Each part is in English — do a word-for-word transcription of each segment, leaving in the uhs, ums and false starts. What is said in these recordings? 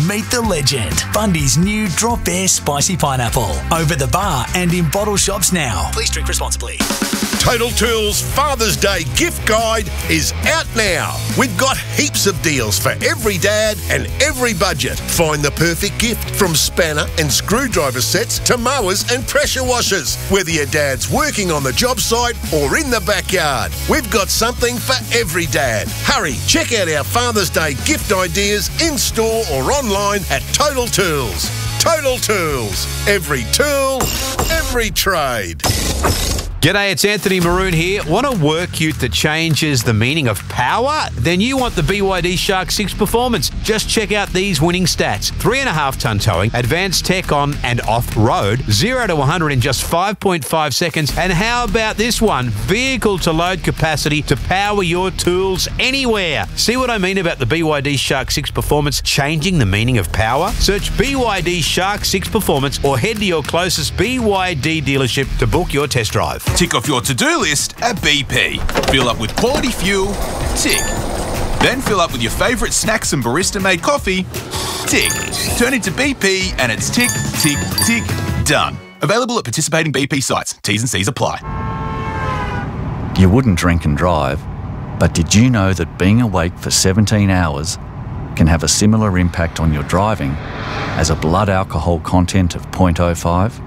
Meet the legend. Bundy's new Drop Bear Spicy Pineapple. Over the bar and in bottle shops now. Please drink responsibly. Total Tools Father's Day gift guide is out now. We've got heaps of deals for every dad and every budget. Find the perfect gift from spanner and screwdriver sets to mowers and pressure washers. Whether your dad's working on the job site or in the backyard, we've got something for every dad. Hurry, check out our Father's Day gift ideas in store or online at Total Tools. Total Tools. Every tool, every trade. G'day, it's Anthony Maroon here. Want a work ute that changes the meaning of power? Then you want the B Y D Shark six Performance. Just check out these winning stats. Three and a half ton towing, advanced tech on and off-road, zero to one hundred in just five point five seconds. And how about this one? Vehicle to load capacity to power your tools anywhere. See what I mean about the B Y D Shark six Performance changing the meaning of power? Search B Y D Shark six Performance or head to your closest B Y D dealership to book your test drive. Tick off your to-do list at B P. Fill up with quality fuel, tick. Then fill up with your favourite snacks and barista-made coffee, tick. Turn into B P and it's tick, tick, tick, done. Available at participating B P sites. T's and C's apply. You wouldn't drink and drive, but did you know that being awake for seventeen hours can have a similar impact on your driving as a blood alcohol content of zero point zero five?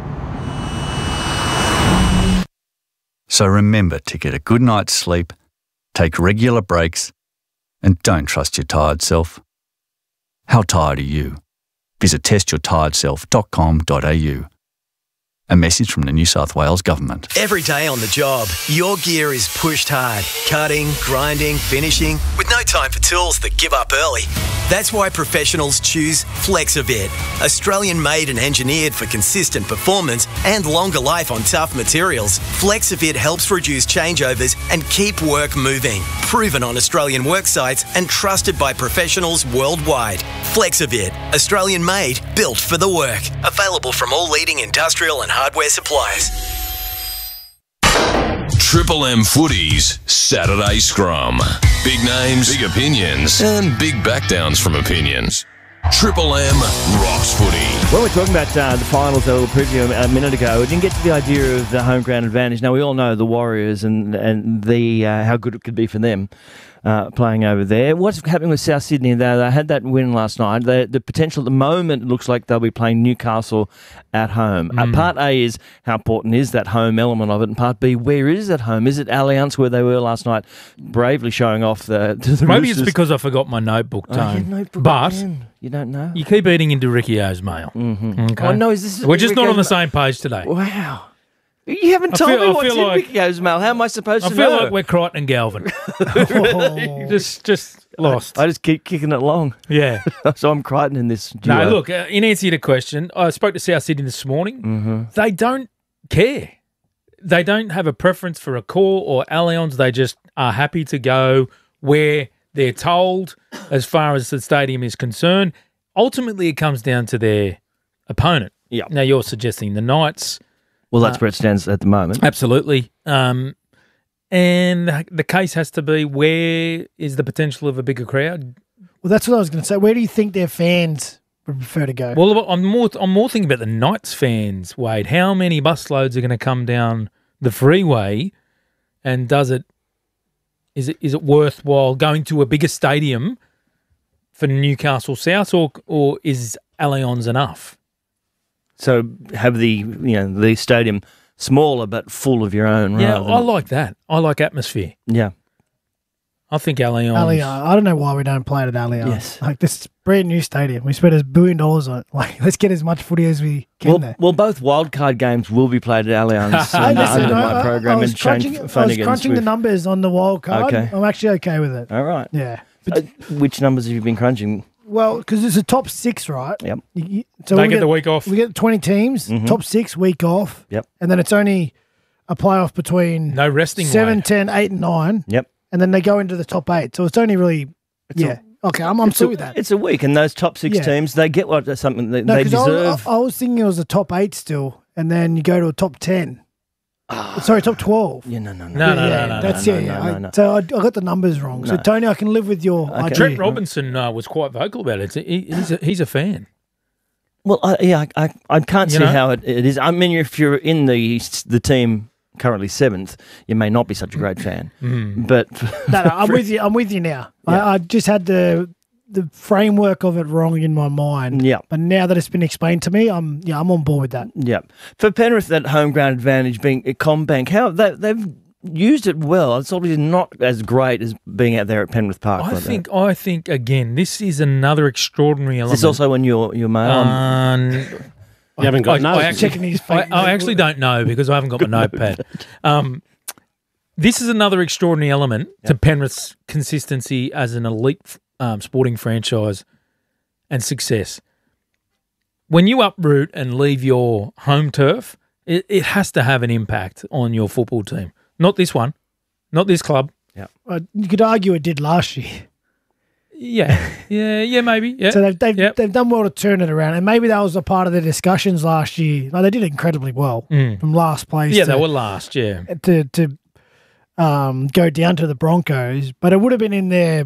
So remember to get a good night's sleep, take regular breaks, and don't trust your tired self. How tired are you? Visit test your tired self dot com dot a u. A message from the New South Wales Government. Every day on the job, your gear is pushed hard. Cutting, grinding, finishing, with no time for tools that give up early. That's why professionals choose Flexivit. Australian-made and engineered for consistent performance and longer life on tough materials. Flexivit helps reduce changeovers and keep work moving. Proven on Australian work sites and trusted by professionals worldwide. Flexivit. Australian-made, built for the work. Available from all leading industrial and hardware suppliers. Triple M Footy's Saturday Scrum. Big names, big opinions, and big backdowns from opinions. Triple M rocks footy. When we're talking about uh, the finals that we'll preview a minute ago, we didn't get to the idea of the home ground advantage. Now, we all know the Warriors and and the uh, how good it could be for them uh, playing over there. What's happening with South Sydney? They, they had that win last night. They, the potential at the moment looks like they'll be playing Newcastle at home. Mm. Uh, part A is how important is that home element of it, and part B, where is it home? Is it Allianz where they were last night, bravely showing off the, the Maybe Roosters? It's because I forgot my notebook, Tone. Oh, yeah, notebook but again. You don't know? You keep eating into Ricci's mail. Mm-hmm. Okay? Oh, no, is this We're just not on the ma- same page today. Wow. You haven't told feel, me I what's feel in like, Ricci's mail. How am I supposed I to feel know? like we're Crichton and Galvin. oh. Just just lost. I, I just keep kicking it along. Yeah. So I'm Crichton in this duo. No, look, uh, in answer to your question, I spoke to South Sydney this morning. Mm-hmm. They don't care. They don't have a preference for a core or Allianz. They just are happy to go where they're told as far as the stadium is concerned. Ultimately, it comes down to their opponent. Yeah. Now, you're suggesting the Knights. Well, that's uh, where it stands at the moment. Absolutely. Um, and the, the case has to be, where is the potential of a bigger crowd? Well, that's what I was going to say. Where do you think their fans would prefer to go? Well, I'm more I'm more thinking about the Knights fans, Wade. How many busloads are going to come down the freeway, and does it is it is it worthwhile going to a bigger stadium for Newcastle South, or or is Allianz enough? So have the you know the stadium smaller but full of your own. Yeah, rather than, I like that. I like atmosphere. Yeah, I think Allianz. Allianz. I don't know why we don't play it at Allianz. Yes. Like this brand new stadium. We spent a billion dollars on it. Like, let's get as much footy as we can well, there. well, both wildcard games will be played at Allianz Hey, under, listen, under I- my I- program I was and Shane crunching, I was Flanagan's crunching the with- numbers on the wild card. Okay. I'm actually okay with it. All right. Yeah. Uh, which numbers have you been crunching? Well, because it's a top six, right? Yep. You- you- so They we get the week off. We get twenty teams, Mhm. top six, week off. Yep. And then it's only a playoff between No resting. seven, Wade. ten, eight, and nine. Yep. And then they go into the top eight. So it's only really, It's yeah. okay, I'm, I'm It's still a, with that. It's a week, and those top six Yeah. teams, they get what something that No, they 'cause I was- deserve. I, I was thinking it was a top eight still, and then you go to a top ten. Sorry, top twelve. Yeah, no, no, no. No, no, yeah, no, no, that's no, it. no, I- no, no. So I, I got the numbers wrong. So No. Tony, I can live with your Okay. idea. Trent Robinson uh, was quite vocal about it. He, he's, a, he's a fan. Well, I, yeah, I, I, I can't You see know? how it, it is. I mean, if you're in the the team currently seventh, you may not be such a great fan. Mm. But No, no, I'm with you. I'm with you now. Yeah. I, I just had the the framework of it wrong in my mind. Yeah. But now that it's been explained to me, I'm yeah, I'm on board with that. yeah, for Penrith, that home ground advantage being at Combank, how they, they've used it well. It's obviously not as great as being out there at Penrith Park. I like think, I think again, this is another extraordinary that. element. Is this also when you're you're male? Um, You haven't got I, nose. I actually, Checking his I, fake I note. actually don't know because I haven't got my notepad. Um, this is another extraordinary element to Penrith's consistency as an elite um, sporting franchise and success. When you uproot and leave your home turf, it, it has to have an impact on your football team. Not this one, not this club. Uh, you could argue it did last year. Yeah, yeah, yeah, maybe. Yeah. So they've they've, Yep. they've done well to turn it around, and maybe that was a part of the discussions last year. Like, they did incredibly well Mm. from last place. Yeah, to, they were last. Yeah. to to um, go down to the Broncos, but it would have been in their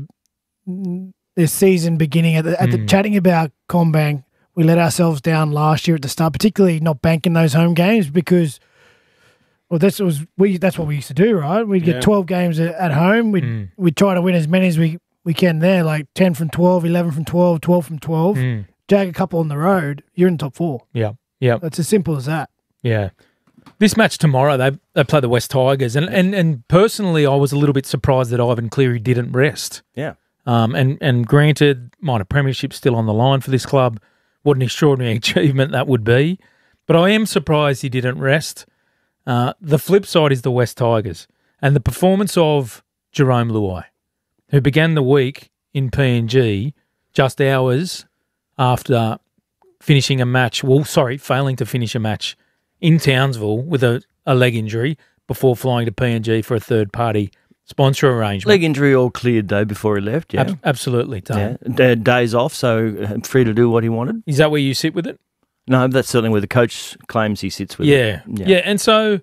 their season beginning at the, at the Mm. chatting about Combank. We let ourselves down last year at the start, particularly not banking those home games because. Well, that's was we. That's what we used to do, right? We'd get Yeah. twelve games at, at home. We'd Mm. we'd try to win as many as we, we can there, like ten from twelve, eleven from twelve, twelve from twelve. Mm. Jag a couple on the road, you're in top four. Yeah. Yeah. It's as simple as that. Yeah. This match tomorrow, they they play the West Tigers, and, and and personally, I was a little bit surprised that Ivan Cleary didn't rest. Yeah. Um. And and granted, minor premiership still on the line for this club. What an extraordinary achievement that would be. But I am surprised he didn't rest. Uh, the flip side is the West Tigers and the performance of Jerome Luai, who began the week in P N G just hours after finishing a match, well, sorry, failing to finish a match in Townsville with a, a leg injury before flying to P N G for a third-party sponsor arrangement. Leg injury all cleared though before he left. Yeah, Ab- absolutely, Tone. yeah. D- days off, so uh, free to do what he wanted. Is that where you sit with it? No, that's certainly where the coach claims he sits with. Yeah, it. yeah, and so,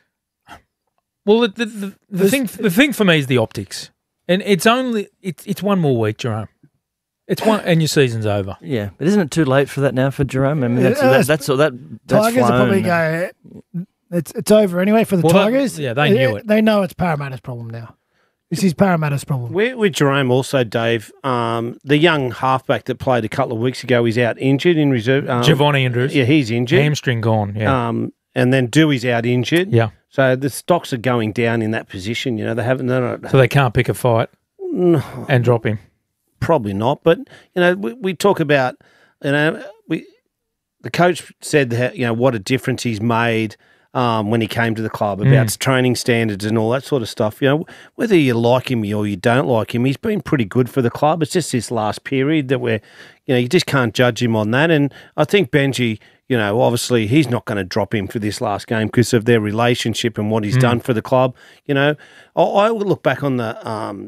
well, the, the, the, the thing the thing for me is the optics, and it's only it's it's one more week, Jerome. It's one, and your season's over. Yeah, but isn't it too late for that now for Jerome? I mean, that's Yeah, that, that's all that. That's Tigers will flown. probably go. It's it's over anyway for the Well, that- Tigers. yeah, they knew it. They know it's Parramatta's problem now. This is Parramatta's problem. With, with Jerome also, Dave, um, the young halfback that played a couple of weeks ago is out injured in reserve. Um, Javon Andrews, Yeah, he's injured. hamstring gone. Yeah, Um, and then Dewey's out injured. yeah. So the stocks are going down in that position. You know, they haven't. They're not, So they can't pick a fight and drop him. probably not. But you know, we, we talk about you know we the coach said that you know what a difference he's made. Um, when he came to the club about Mm. training standards and all that sort of stuff. You know, whether you like him or you don't like him, he's been pretty good for the club. It's just this last period that we're, you know, you just can't judge him on that. And I think Benji, you know, obviously he's not going to drop him for this last game because of their relationship and what he's Mm. done for the club. You know, I, I would look back on the um,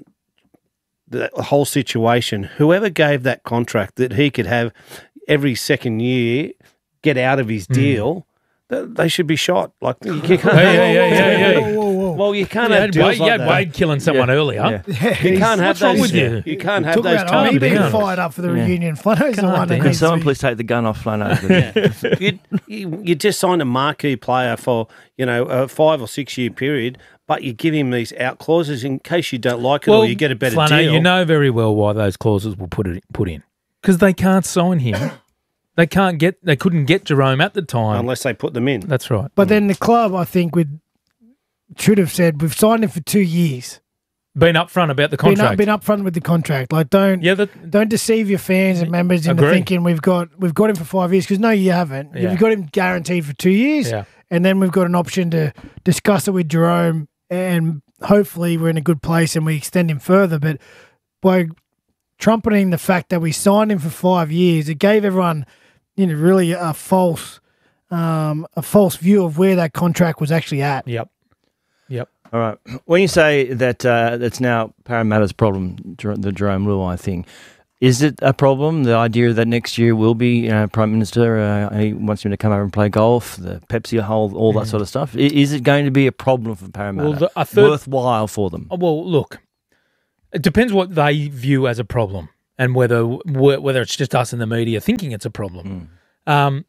the whole situation. Whoever gave that contract that he could have every second year get out of his Mm. deal. They should be shot. Like you can't. Hey, hey, hey, hey, hey. Whoa, whoa, whoa. Well, you can't You have had deals Wade, you like had that. Wade killing someone earlier. Yeah. You can't have What's wrong those. with you? You can't have Talk those about me times. being down. fired up for the Yeah. reunion. Flano's the God one that damn. Can needs someone to be- please take the gun off Flano? you, you, you just signed a marquee player for you know a five or six year period, but you give him these out clauses in case you don't like it or you get a better Flano, deal. you know very well why those clauses were put it, put in because they can't sign him. They can't get. They couldn't get Jerome at the time. unless they put them in. That's right. But then the club, I think, would should have said we've signed him for two years. Been upfront about the Been contract. up, been upfront with the contract. Like don't yeah, that, don't deceive your fans and members into Agree. thinking we've got we've got him for five years because no, you haven't. Yeah. You've got him guaranteed for two years, yeah. and then we've got an option to discuss it with Jerome, and hopefully we're in a good place and we extend him further. But by trumpeting the fact that we signed him for five years, it gave everyone, you know, really a false, um, a false view of where that contract was actually at. Yep. Yep. All right. When you say that uh, that's now Parramatta's problem, Jer- the Jerome Luai thing, Is it a problem, the idea that next year will be you know, Prime Minister, uh, he wants him to come over and play golf, the Pepsi hole, all that sort of stuff? I- Is it going to be a problem for Parramatta? Well, the- a third- Worthwhile for them? Oh, Well, look, it depends what they view as a problem and whether wh- whether it's just us in the media thinking it's a problem. Um,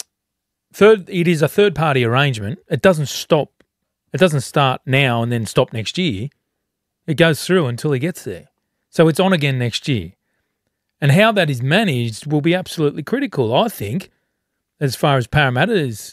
third, it is a third party arrangement. It doesn't stop. It doesn't start now and then stop next year. It goes through until he gets there. So it's on again next year. And how that is managed will be absolutely critical, I think, as far as Parramatta's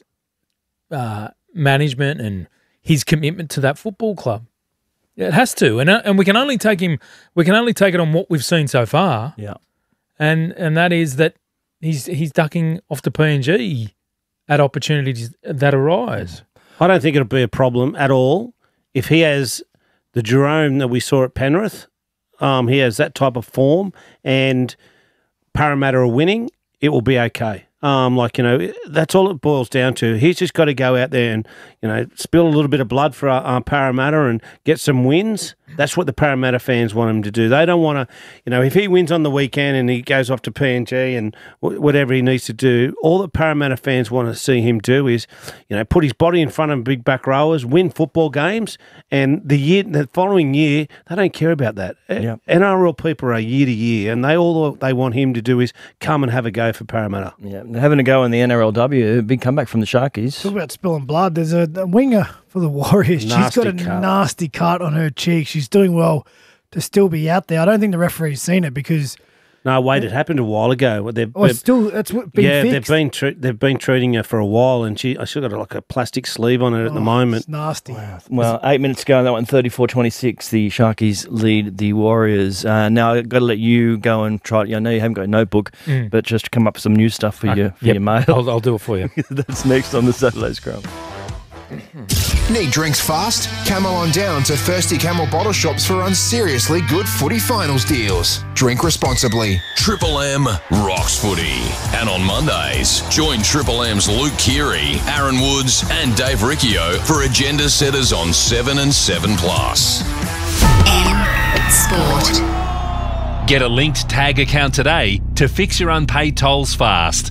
uh, management and his commitment to that football club. It has to, and uh, and we can only take him. We can only take it on what we've seen so far. Yeah, and and that is that he's he's ducking off to P N G at opportunities that arise. I don't think it'll be a problem at all if he has the Jerome that we saw at Penrith. Um, he has that type of form, and Parramatta are winning. It will be okay. Um, like you know, that's all it boils down to. He's just got to go out there and you know spill a little bit of blood for uh, Parramatta and get some wins. That's what the Parramatta fans want him to do. They don't want to, you know, if he wins on the weekend and he goes off to P N G and w- whatever he needs to do, all the Parramatta fans want to see him do is, you know, put his body in front of big back rowers, win football games, and the year, the following year, they don't care about that. Yeah. N R L people are year to year, and they all they want him to do is come and have a go for Parramatta. Yeah, they're having a go in the N R L W, a big comeback from the Sharkies. Talk about spilling blood. There's a, a winger for the Warriors. Nasty She's got a cut. nasty cut on her cheek. She's doing well to still be out there. I don't think the referee's seen it because No, wait, it happened a while ago. They've, oh, it's still that's what been yeah, fixed. they've been tre- they've been treating her for a while, and she I still got like a plastic sleeve on it at the Oh, moment. It's nasty. Well, eight minutes ago, that one, thirty-four twenty-six, the Sharkies lead the Warriors. Uh, now, I've got to let you go and try it. I know you haven't got a notebook, Mm. but just to come up with some new stuff for, Uh, your, for yep, your mail. I'll, I'll do it for you. That's next on the Saturday Scrum. Need drinks fast? Camel on down to Thirsty Camel bottle shops for unseriously good footy finals deals. Drink responsibly. Triple M rocks footy. And on Mondays, join Triple M's Luke Keary, Aaron Woods and Dave Riccio for agenda setters on seven and seven plus. M Sport. Get a linked tag account today to fix your unpaid tolls fast.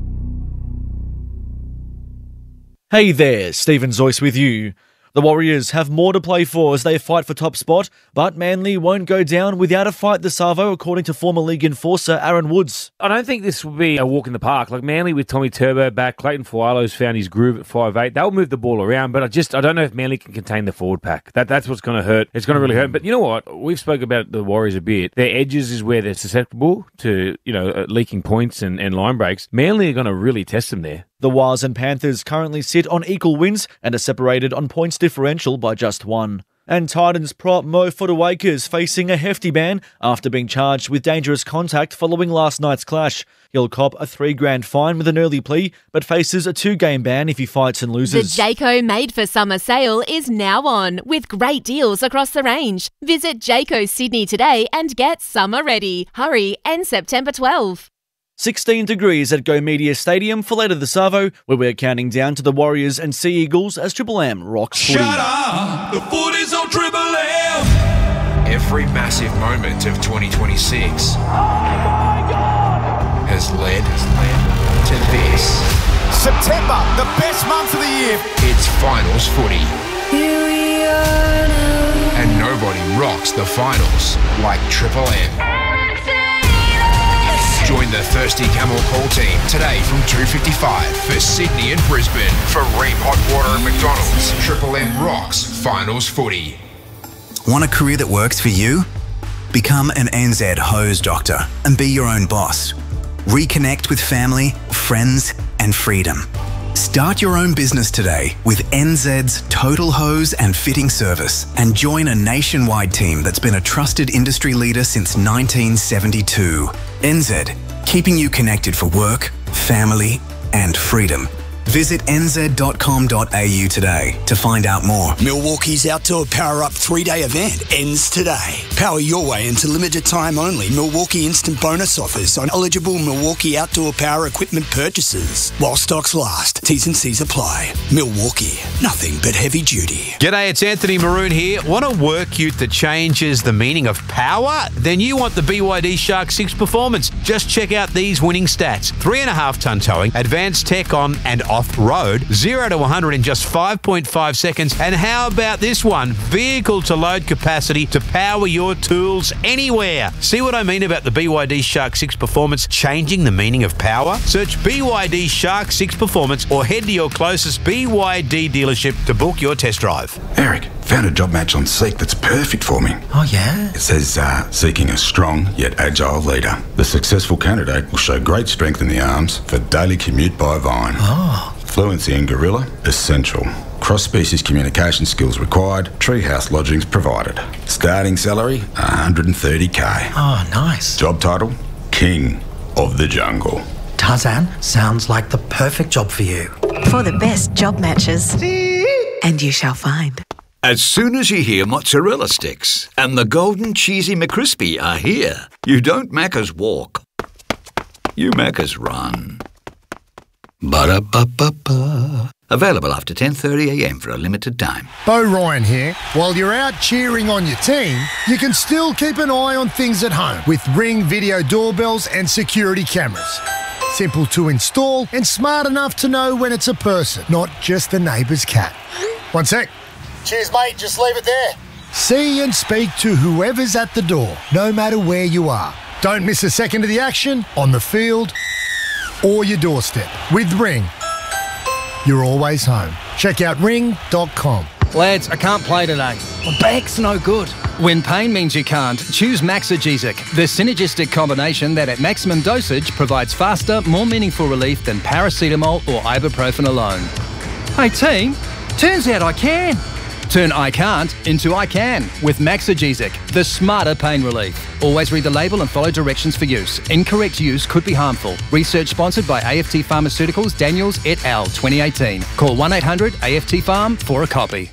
Hey there, Stephen Zoyce with you. The Warriors have more to play for as they fight for top spot, but Manly won't go down without a fight this Savo, according to former league enforcer Aaron Woods. I don't think this will be a walk in the park. Like Manly with Tommy Turbo back, Clayton Fialo's found his groove at five eight. They'll move the ball around, but I just I don't know if Manly can contain the forward pack. That That's what's going to hurt. It's going to really hurt. But you know what? We've spoken about the Warriors a bit. Their edges is where they're susceptible to, you know, uh, leaking points and, and line breaks. Manly are going to really test them there. The Wars and Panthers currently sit on equal wins and are separated on points differential by just one. And Titans prop Mo Fotuaika facing a hefty ban after being charged with dangerous contact following last night's clash. He'll cop a three grand fine with an early plea, but faces a two-game ban if he fights and The loses. Jayco Made for Summer sale is now on, with great deals across the range. Visit Jayco Sydney today and get summer ready. Hurry, end September twelfth. sixteen degrees at Go Media Stadium for later this Savo, where we're counting down to the Warriors and Sea Eagles as Triple M rocks footy. Shut up! The footy's on Triple M! Every massive moment of twenty twenty-six has led, has led to this. September, the best month of the year. It's finals footy. And nobody rocks the finals like Triple M. Join the Thirsty Camel call team today from two fifty-five for Sydney and Brisbane. For Ream Hot Water and McDonald's, Triple M rocks finals footy. Want a career that works for you? Become an N Z hose doctor and be your own boss. Reconnect with family, friends, and freedom. Start your own business today with N Z's Total Hose and Fitting Service and join a nationwide team that's been a trusted industry leader since nineteen seventy-two. N Z, keeping you connected for work, family, and freedom. Visit n z dot com dot a u today to find out more. Milwaukee's Outdoor Power Up three-day event ends today. Power your way into limited time only Milwaukee Instant Bonus offers on eligible Milwaukee Outdoor Power equipment purchases. While stocks last, T's and C's apply. Milwaukee, nothing but heavy duty. G'day, it's Anthony Maroon here. Want a work ute that changes the meaning of power? Then you want the B Y D Shark six Performance. Just check out these winning stats. Three and a half tonne towing, advanced tech on and off-road, zero to one hundred in just five point five seconds. And how about this one? Vehicle to load capacity to power your tools anywhere. See what I mean about the B Y D Shark six Performance changing the meaning of power? Search B Y D Shark six Performance or head to your closest B Y D dealership to book your test drive. Eric, found a job match on Seek that's perfect for me. Oh, yeah? It says, uh, seeking a strong yet agile leader. The successful candidate will show great strength in the arms for daily commute by Vine. Oh. Fluency in Gorilla, essential. Cross-species communication skills required. Treehouse lodgings provided. Starting salary, one hundred thirty k. Oh, nice. Job title, King of the Jungle. Tarzan, sounds like the perfect job for you. For the best job matches. And you shall find. As soon as you hear mozzarella sticks and the golden cheesy McCrispy are here, you don't Macca's walk. You Macca's run. Ba-da-ba-ba-ba. Available after ten thirty a m for a limited time. Bo Ryan here. While you're out cheering on your team, you can still keep an eye on things at home with Ring video doorbells and security cameras. Simple to install and smart enough to know when it's a person, not just the neighbour's cat. One sec. Cheers, mate. Just leave it there. See and speak to whoever's at the door, no matter where you are. Don't miss a second of the action on the field or your doorstep. With Ring, you're always home. Check out ring dot com. Lads, I can't play today. My back's no good. When pain means you can't, choose Maxigesic, the synergistic combination that at maximum dosage provides faster, more meaningful relief than paracetamol or ibuprofen alone. Hey team, turns out I can. Turn I can't into I can with Maxigesic, the smarter pain relief. Always read the label and follow directions for use. Incorrect use could be harmful. Research sponsored by A F T Pharmaceuticals, Daniels et al. twenty eighteen. Call one eight hundred A F T Pharm for a copy.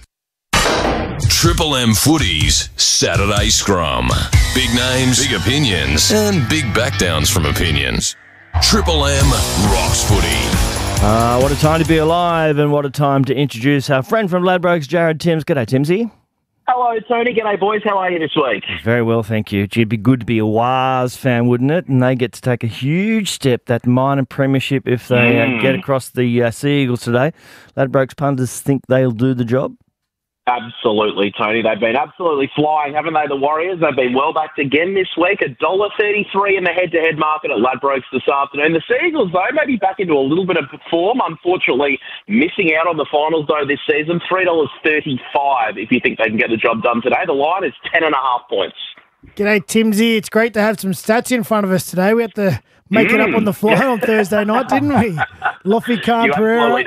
Triple M Footy's Saturday Scrum. Big names, big opinions, and big backdowns from opinions. Triple M rocks footy. Uh, what a time to be alive, and what a time to introduce our friend from Ladbrokes, Jared Timms. G'day, Timsy. Hello, Tony. G'day, boys. How are you this week? Very well, thank you. It'd be good to be a Wars fan, wouldn't it? And they get to take a huge step, that minor premiership, if they mm. uh, get across the uh, Sea Eagles today. Ladbrokes punters think they'll do the job? Absolutely, Tony. They've been absolutely flying, haven't they, the Warriors? They've been well backed again this week. one dollar thirty-three in the head-to-head market at Ladbrokes this afternoon. The Seagulls, though, may be back into a little bit of form. Unfortunately, missing out on the finals, though, this season. three dollars thirty-five if you think they can get the job done today. The line is ten and a half points. G'day, Timsy. It's great to have some stats in front of us today. We had to make mm. it up on the fly on Thursday night, didn't we? Lofi Khan Pereira.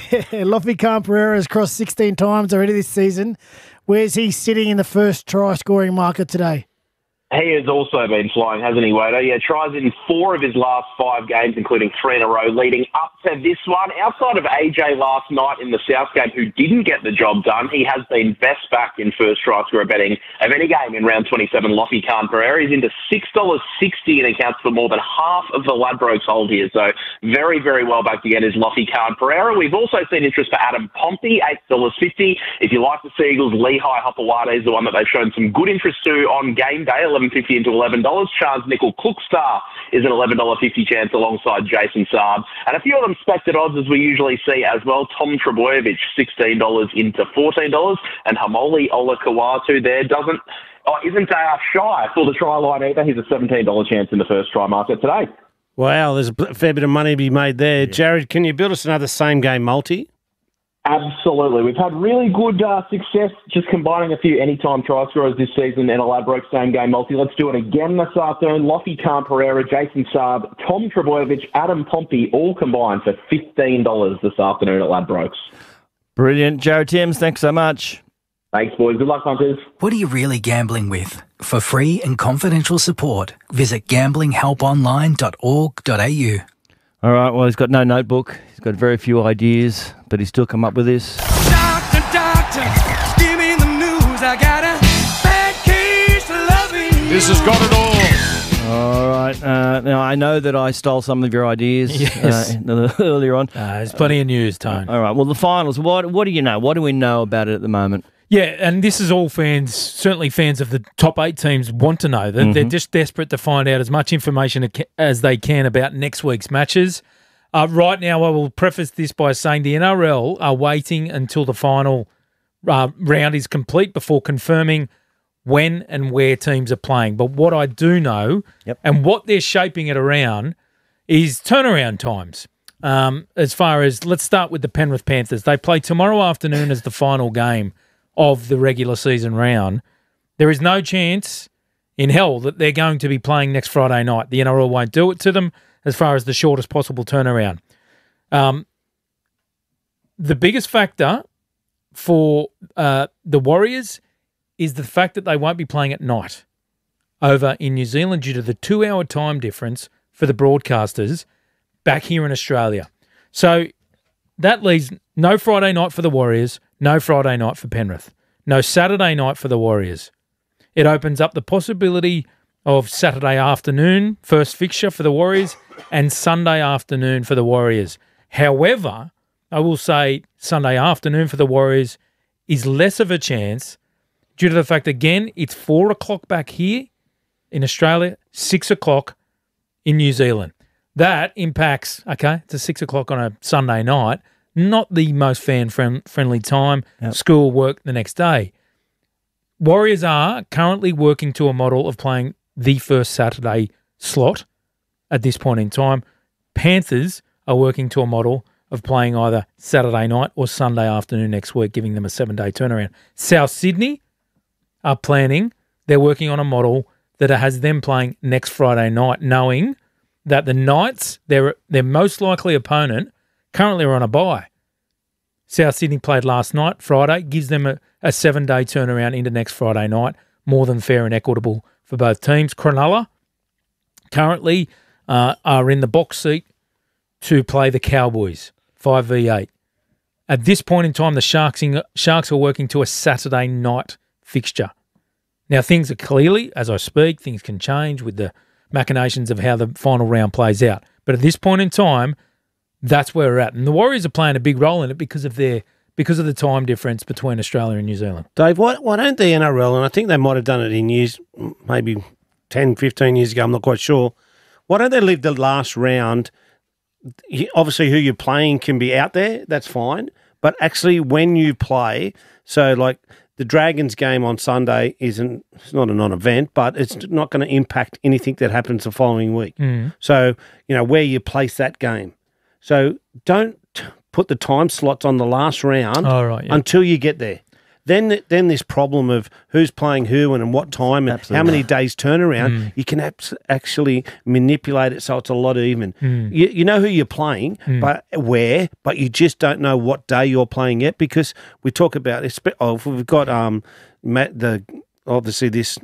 Lofi Khan Pereira has crossed sixteen times already this season. Where's he sitting in the first try scoring market today? He has also been flying, hasn't he, Wader? Yeah, tries in four of his last five games, including three in a row, leading up to this one. Outside of A J last night in the South game, who didn't get the job done, he has been best back in first try scorer betting of any game in round twenty-seven. Lofi Khan Pereira is into six dollars sixty and accounts for more than half of the Ladbrokes hold here. So very, very well backed again is Lofi Khan Pereira. We've also seen interest for Adam Pompey, eight dollars fifty. If you like the Seagulls, Lehigh Hopewade is the one that they've shown some good interest to on game day, eleven fifty into eleven dollars. Chance Nickel Cookstar is an eleven dollars fifty chance alongside Jason Saab. And a few of them spected odds as we usually see as well. Tom Trebojevic, sixteen dollars into fourteen dollars. And Hamoli Olakawatu there doesn't, oh, isn't uh, shy for the try line either. He's a seventeen dollars chance in the first try market today. Wow, there's a fair bit of money to be made there. Yeah. Jared, can you build us another same-game multi? Absolutely. We've had really good uh, success just combining a few anytime try scorers this season and a Ladbrokes same-game multi. Let's do it again this afternoon. Lofi Khan Pereira, Jason Saab, Tom Trebojevic, Adam Pompey, all combined for fifteen dollars this afternoon at Ladbrokes. Brilliant. Jared Timms, thanks so much. Thanks, boys. Good luck, punters. What are you really gambling with? For free and confidential support, visit gambling help online dot org dot a u. All right, well, he's got no notebook. He's got very few ideas, but he's still come up with this. Doctor, doctor, give me the news. I got a bad case of loving you. This has got it all. All right. Uh, now, I know that I stole some of your ideas Yes. uh, earlier on. Uh, there's plenty of news, Tone. All right. Well, the finals. What What do you know? What do we know about it at the moment? Yeah, and this is all fans, certainly fans of the top eight teams want to know. That Mm-hmm. They're just desperate to find out as much information as they can about next week's matches. Uh, right now, I will preface this by saying the N R L are waiting until the final uh, round is complete before confirming when and where teams are playing. But what I do know, Yep. and what they're shaping it around, is turnaround times. Um, as far as, let's start with the Penrith Panthers. They play tomorrow afternoon as the final game of the regular season round. There is no chance in hell that they're going to be playing next Friday night. The N R L won't do it to them as far as the shortest possible turnaround. Um, the biggest factor for uh, the Warriors is the fact that they won't be playing at night over in New Zealand due to the two-hour time difference for the broadcasters back here in Australia. So that leaves no Friday night for the Warriors, no Friday night for Penrith, no Saturday night for the Warriors. It opens up the possibility of Saturday afternoon, first fixture for the Warriors, and Sunday afternoon for the Warriors. However, I will say Sunday afternoon for the Warriors is less of a chance due to the fact, again, it's four o'clock back here in Australia, six o'clock in New Zealand. That impacts, okay, it's a six o'clock on a Sunday night, not the most fan-friendly time, Yep. school, work the next day. Warriors are currently working to a model of playing the first Saturday slot at this point in time. Panthers are working to a model of playing either Saturday night or Sunday afternoon next week, giving them a seven-day turnaround. South Sydney are planning, they're working on a model that has them playing next Friday night, knowing that the Knights, their their most likely opponent, currently are on a bye. South Sydney played last night, Friday, gives them a, a seven-day turnaround into next Friday night, more than fair and equitable for both teams. Cronulla currently uh, are in the box seat to play the Cowboys, five v eight. At this point in time, the Sharks, in, Sharks are working to a Saturday night fixture. Now, things are clearly, as I speak, things can change with the machinations of how the final round plays out. But at this point in time, that's where we're at. And the Warriors are playing a big role in it because of their because of the time difference between Australia and New Zealand. Dave, why, why don't the N R L, and I think they might have done it in years, maybe ten, fifteen years ago, I'm not quite sure, why don't they leave the last round, obviously who you're playing can be out there, that's fine, but actually when you play, so like the Dragons game on Sunday isn't, it's not a non-event, but it's not going to impact anything that happens the following week. Mm. So, you know, where you place that game. So don't put the time slots on the last round Oh, right, yeah. until you get there. Then then this problem of who's playing who and at what time and Absolutely. how many days turnaround, Mm. you can abs- actually manipulate it so it's a lot even. Mm. You, you know who you're playing, Mm. but where, but you just don't know what day you're playing yet because we talk about, espe- oh, we've got um ma- the obviously this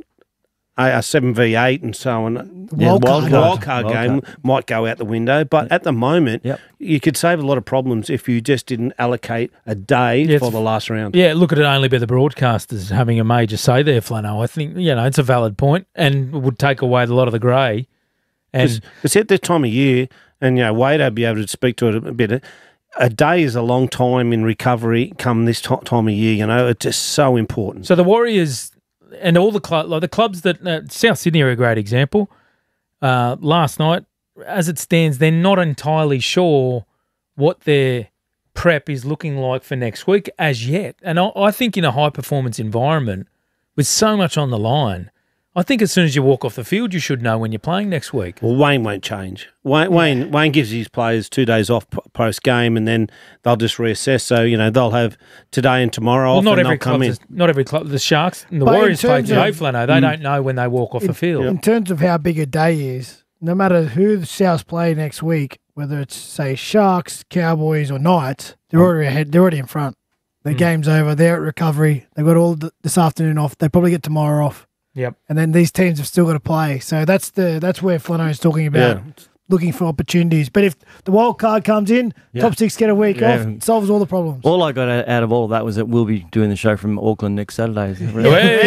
a seven v eight and so on. Yeah, wild card. wild card Wild game card. might go out the window, but at the moment, Yep. you could save a lot of problems if you just didn't allocate a day Yeah, for it's- the last round. Yeah, look at it only by the broadcasters having a major say there, Flano. I think, you know, it's a valid point and would take away a lot of the grey. And It's at this time of year, and you know, Wade will be able to speak to it a bit. A day is a long time in recovery come this t- time of year, you know, it's just so important. so the Warriors and all the club, like the clubs that uh, South Sydney are a great example. Uh, last night, as it stands, they're not entirely sure what their prep is looking like for next week as yet. And I, I think in a high performance environment with so much on the line, I think as soon as you walk off the field, you should know when you're playing next week. Well, Wayne won't change. Wayne Wayne, Wayne gives his players two days off post game, and then they'll just reassess. So you know they'll have today and tomorrow Well, off, not and every they'll come club. in. Is, not every club. The Sharks and the But in Warriors play terms today, of- Flano. They Mm. don't know when they walk off the field. In terms of how big a day is, no matter who the Souths play next week, whether it's say Sharks, Cowboys, or Knights, they're already ahead. They're already in front. The Mm. game's over. They're at recovery. They've got all th- this afternoon off. They probably get tomorrow off. Yep. And then these teams have still got to play. So that's the that's where Flano is talking about. Yeah. looking for opportunities. But if the wild card comes in, Yeah. top six get a week Yeah. off, it solves all the problems. All I got out of all of that was that we'll be doing the show from Auckland next Saturday. Is that right?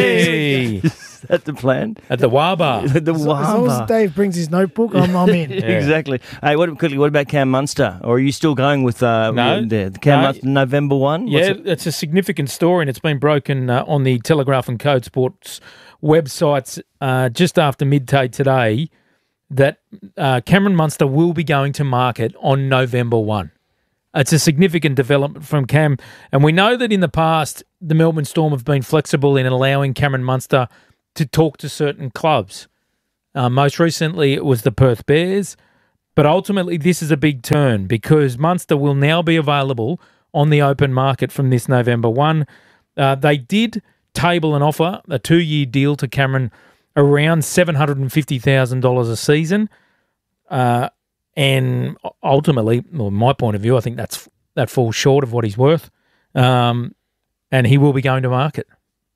Hey! Is that the plan? At the Waba. the As long as Waba. Dave brings his notebook, I'm, I'm in. Exactly. Hey, what quickly? What about Cam Munster? Or are you still going with uh, No. the, the Cam No. Munster November one? Yeah, it's a significant story, and it's been broken uh, on the Telegraph and Code Sports websites uh, just after midday today that uh, Cameron Munster will be going to market on November first. It's a significant development from Cam, and we know that in the past the Melbourne Storm have been flexible in allowing Cameron Munster to talk to certain clubs. Uh, most recently, it was the Perth Bears, but ultimately this is a big turn because Munster will now be available on the open market from this November first. Uh, they did table an offer, a two-year deal to Cameron, around seven hundred fifty thousand dollars a season. Uh, and ultimately, well, my point of view, I think that's that falls short of what he's worth. Um, and he will be going to market.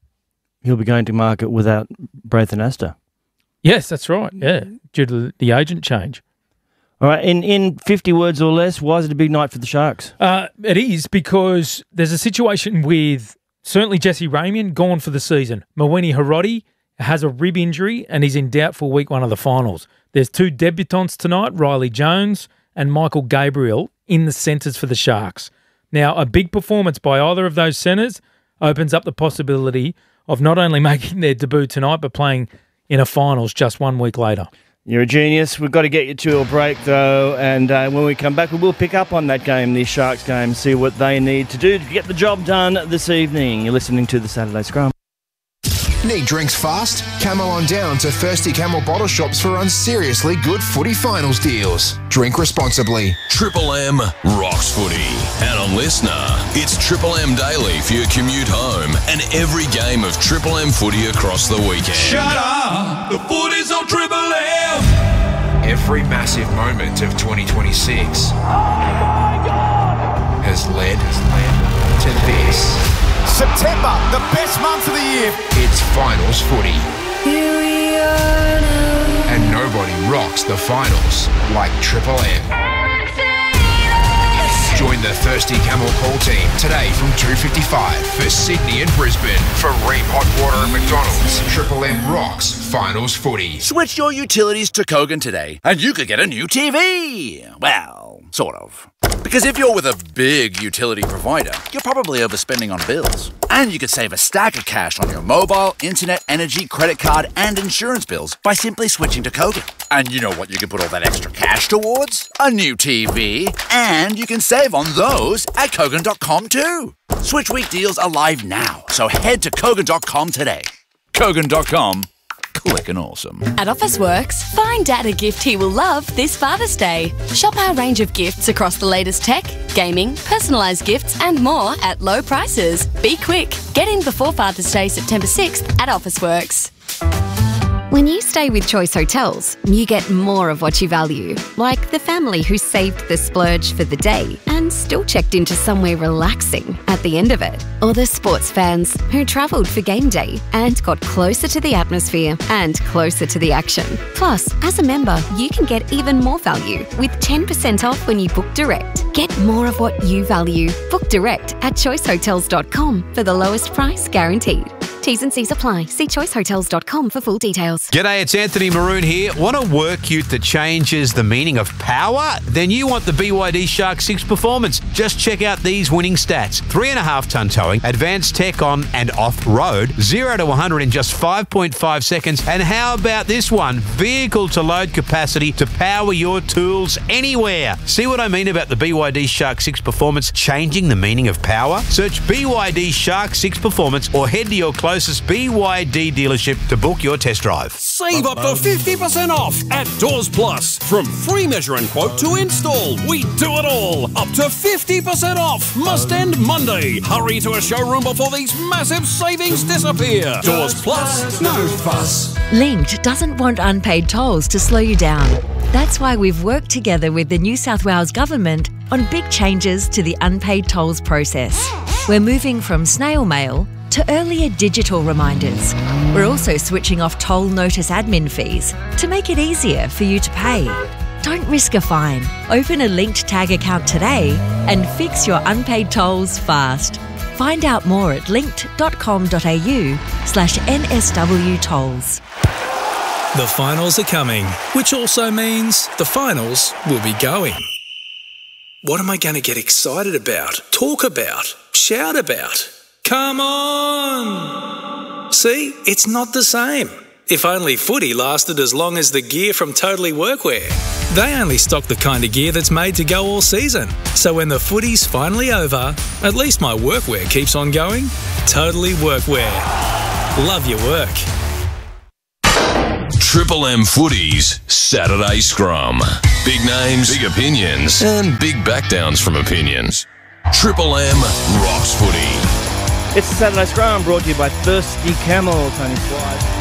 He'll be going to market without Braithen Astor. Yes, that's right. Yeah, due to the agent change. All right, in, in fifty words or less, why is it a big night for the Sharks? Uh, it is because there's a situation with certainly Jesse Ramian gone for the season. Mawini Hiroti has a rib injury and he's in doubt for week one of the finals. There's two debutants tonight, Riley Jones and Michael Gabriel, in the centres for the Sharks. Now, a big performance by either of those centres opens up the possibility of not only making their debut tonight, but playing in a finals just one week later. You're a genius. We've got to get you to a break, though, and uh, when we come back, we will pick up on that game, the Sharks game, see what they need to do to get the job done this evening. You're listening to the Saturday Scrum. Need drinks fast? Come on down to Thirsty Camel Bottle Shops for run seriously good footy finals deals. Drink responsibly. Triple M rocks footy. And on Listener, it's Triple M Daily for your commute home and every game of Triple M footy across the weekend. Shut up! The footy's on Triple M! Every massive moment of twenty twenty-six has led, has led to this. September, the best month of the year. It's finals footy. And nobody rocks the finals like Triple M. Join the Thirsty Camel Call team today from two fifty-five for Sydney and Brisbane. For Ream Hot Water and McDonald's, Triple M rocks finals footy. Switch your utilities to Kogan today and you could get a new T V. Well, sort of. Because if you're with a big utility provider, you're probably overspending on bills. And you could save a stack of cash on your mobile, internet, energy, credit card, and insurance bills by simply switching to Kogan. And you know what you can put all that extra cash towards? A new T V. And you can save on those at Kogan dot com too. Switch week deals are live now, so head to Kogan dot com today. Kogan dot com. Clickin' awesome. At Officeworks, find Dad a gift he will love this Father's Day. Shop our range of gifts across the latest tech, gaming, personalised gifts and more at low prices. Be quick. Get in before Father's Day, September sixth at Officeworks. When you stay with Choice Hotels, you get more of what you value, like the family who saved the splurge for the day and still checked into somewhere relaxing at the end of it, or the sports fans who travelled for game day and got closer to the atmosphere and closer to the action. Plus, as a member, you can get even more value with ten percent off when you book direct. Get more of what you value. Book direct at choice hotels dot com for the lowest price guaranteed. T's and C's apply. See choice hotels dot com for full details. G'day, it's Anthony Maroon here. Want a work ute that changes the meaning of power? Then you want the B Y D Shark six Performance. Just check out these winning stats. Three and a half ton towing, advanced tech on and off-road, zero to one hundred in just five point five seconds. And how about this one? Vehicle to load capacity to power your tools anywhere. See what I mean about the B Y D Shark six Performance changing the meaning of power? Search B Y D Shark six Performance or head to your closest B Y D dealership to book your test drive. Save up to fifty percent off at Doors Plus. From free measure and quote to install, we do it all. Up to fifty percent off. Must end Monday. Hurry to a showroom before these massive savings disappear. Doors Plus, no fuss. Linked doesn't want unpaid tolls to slow you down. That's why we've worked together with the New South Wales Government on big changes to the unpaid tolls process. We're moving from snail mail to earlier digital reminders. We're also switching off toll notice admin fees to make it easier for you to pay. Don't risk a fine. Open a linked tag account today and fix your unpaid tolls fast. Find out more at linked.com.au slash NSW tolls. The finals are coming, which also means the finals will be going. What am I going to get excited about, talk about, shout about? Come on! See, it's not the same. If only footy lasted as long as the gear from Totally Workwear. They only stock the kind of gear that's made to go all season. So when the footy's finally over, at least my workwear keeps on going. Totally Workwear. Love your work. Triple M Footy's Saturday Scrum. Big names, big opinions, and big backdowns from opinions. Triple M rocks footy. It's the Saturday Scrum, brought to you by Thirsty Camel, Tony Squires.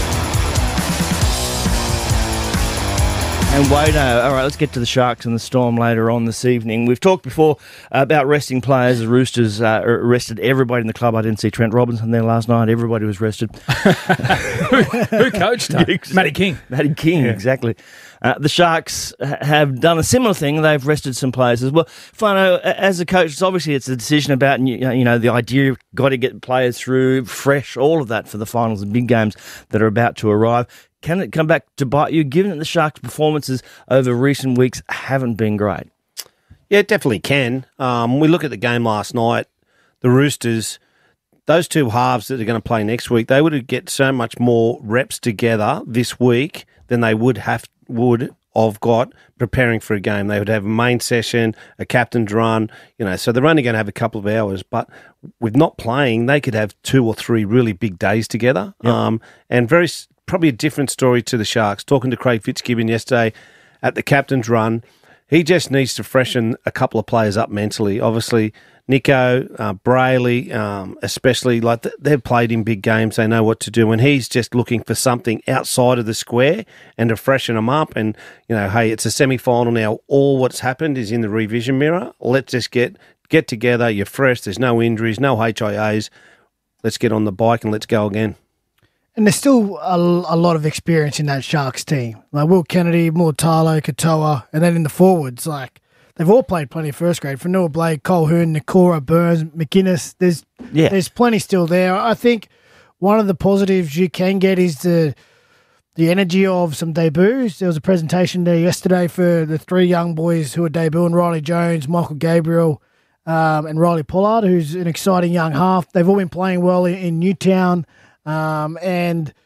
And Wado. All right, let's get to the Sharks and the Storm later on this evening. We've talked before about resting players. The Roosters uh, arrested everybody in the club. I didn't see Trent Robinson there last night. Everybody was rested. who, who coached him? Matty King. Matty King, yeah. Exactly. Uh, the Sharks have done a similar thing. They've rested some players as well. Fano, as a coach, it's obviously it's a decision about, you know, the idea of got to get players through fresh, all of that for the finals and big games that are about to arrive. Can it come back to bite you, given that the Sharks' performances over recent weeks haven't been great? Yeah, it definitely can. Um, we look at the game last night, the Roosters, those two halves that are going to play next week, they would get so much more reps together this week than they would have would have got preparing for a game. They would have a main session, a captain's run, you know, so they're only going to have a couple of hours. But with not playing, they could have two or three really big days together. Yep. Um, and very probably a different story to the Sharks. Talking to Craig Fitzgibbon yesterday at the captain's run, he just needs to freshen a couple of players up mentally. Obviously, Nico, uh, Brayley, um, especially, like th- they've played in big games. They know what to do, and he's just looking for something outside of the square and to freshen them up. And, you know, hey, it's a semi-final now. All what's happened is in the revision mirror. Let's just get get together. You're fresh. There's no injuries, no H I As. Let's get on the bike and let's go again. And there's still a, a lot of experience in that Sharks team. Like Will Kennedy, Muatalo, Katoa, and then in the forwards, like they've all played plenty of first grade. Fanua Blake, Colquhoun, Nikora, Burns, McInnes. There's yeah. there's plenty still there. I think one of the positives you can get is the the energy of some debuts. There was a presentation there yesterday for the three young boys who are debuting, Riley Jones, Michael Gabriel, um, and Riley Pollard, who's an exciting young half. They've all been playing well in, in Newtown. Um, and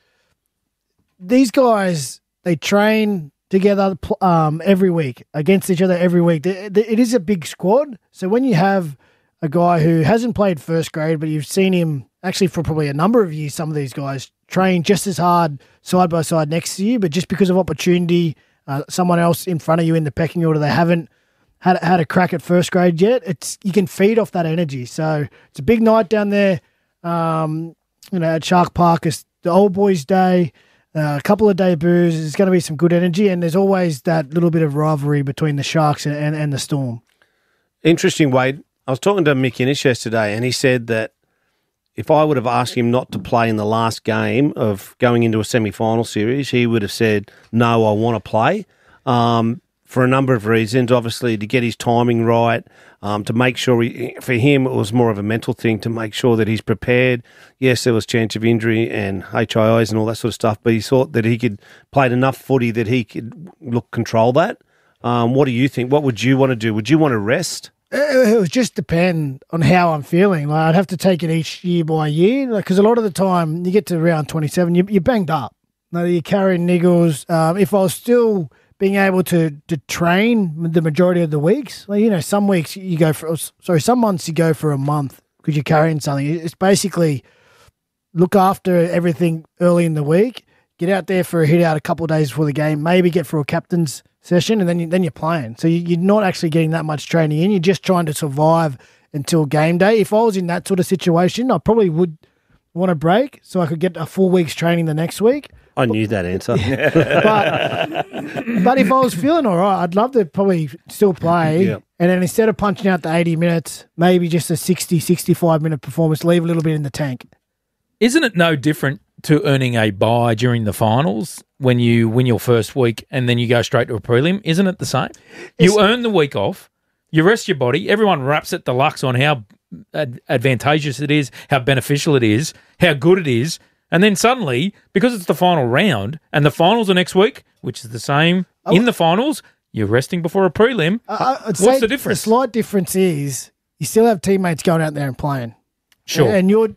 these guys, they train together um, every week, against each other every week. It is a big squad. So when you have a guy who hasn't played first grade, but you've seen him actually for probably a number of years, some of these guys train just as hard side by side next to you, but just because of opportunity, uh, someone else in front of you in the pecking order, they haven't had, had a crack at first grade yet. It's you can feed off that energy. So it's a big night down there. Um, You know, at Shark Park, it's the old boys' day, uh, a couple of debuts. There's going to be some good energy, and there's always that little bit of rivalry between the Sharks and, and, and the Storm. Interesting, Wade. I was talking to Mick Innes yesterday, and he said that if I would have asked him not to play in the last game of going into a semi-final series, he would have said, no, I want to play. Um, for a number of reasons, obviously to get his timing right, um, to make sure he, for him it was more of a mental thing to make sure that he's prepared. Yes, there was chance of injury and H I Is and all that sort of stuff, but he thought that he could play enough footy that he could look control that. Um, what do you think? What would you want to do? Would you want to rest? It, it would just depend on how I'm feeling. Like I'd have to take it each year by year, because like, a lot of the time you get to round twenty-seven, you, you're banged up. Like, you're carrying niggles. Um, if I was still being able to, to train the majority of the weeks. Like, you know, some weeks you go for, sorry, some months you go for a month because you're carrying something. It's basically look after everything early in the week, get out there for a hit out a couple of days before the game, maybe get for a captain's session, and then, you, then you're playing. So you, you're not actually getting that much training in. You're just trying to survive until game day. If I was in that sort of situation, I probably would want a break so I could get a full week's training the next week. I knew that answer. but, but if I was feeling all right, I'd love to probably still play. Yeah. And then instead of punching out the eighty minutes, maybe just a sixty, sixty-five minute performance, leave a little bit in the tank. Isn't it no different to earning a bye during the finals when you win your first week and then you go straight to a prelim? Isn't it the same? You It's- earn the week off, you rest your body, everyone raps at deluxe on how ad- advantageous it is, how beneficial it is, how good it is, and then suddenly, because it's the final round and the finals are next week, which is the same in the finals, you're resting before a prelim. I- I'd say What's the difference? The slight difference is you still have teammates going out there and playing. Sure. And you're,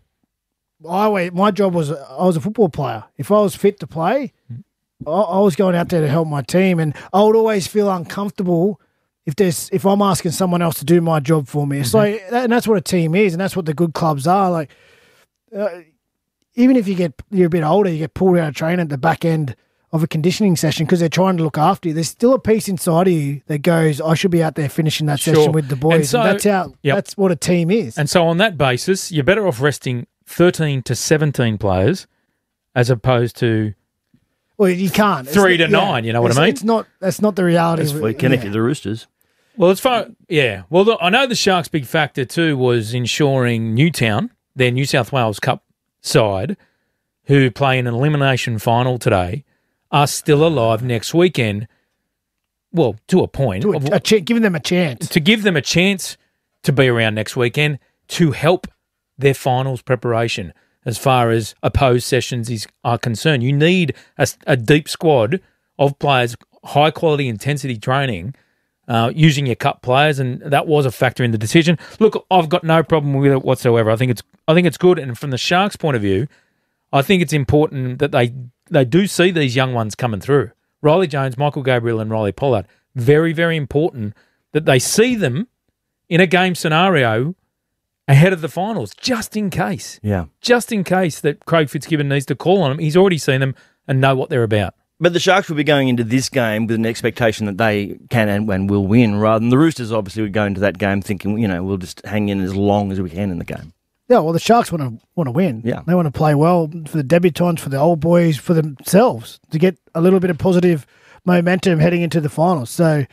I wait. My job was I was a football player. If I was fit to play, I, I was going out there to help my team, and I would always feel uncomfortable if there's if I'm asking someone else to do my job for me. It's Mm-hmm. like, that, and that's what a team is, and that's what the good clubs are. Like, uh, even if you get you're a bit older, you get pulled out of training at the back end of a conditioning session because they're trying to look after you. There's still a piece inside of you that goes, I should be out there finishing that Sure. session with the boys. And so- And that's how. Yep. That's what a team is. And so on that basis, you're better off resting thirteen to seventeen players as opposed to Well, you can't. It's three not- to yeah. nine, you know what It's- I mean? It's not. That's not the reality. This of it. weekend if Yeah. you're the Roosters. Well, as far yeah, well, the, I know the Sharks' big factor too was ensuring Newtown, their New South Wales Cup side, who play in an elimination final today, are still alive next weekend. Well, to a point, To a- a ch- giving them a chance to give them a chance to be around next weekend to help their finals preparation as far as opposed sessions is are concerned. You need a, a deep squad of players, high quality intensity training. Uh, using your cup players, and that was a factor in the decision. Look, I've got no problem with it whatsoever. I think it's I think it's good, and from the Sharks' point of view, I think it's important that they they do see these young ones coming through. Riley Jones, Michael Gabriel, and Riley Pollard. Very, very important that they see them in a game scenario ahead of the finals, just in case. Yeah. Just in case that Craig Fitzgibbon needs to call on them. He's already seen them and know what they're about. But the Sharks will be going into this game with an expectation that they can and, and will win, rather than the Roosters obviously would go into that game thinking, you know, we'll just hang in as long as we can in the game. Yeah, well, the Sharks want to want to win. Yeah. They want to play well for the debutants, for the old boys, for themselves to get a little bit of positive momentum heading into the finals. So,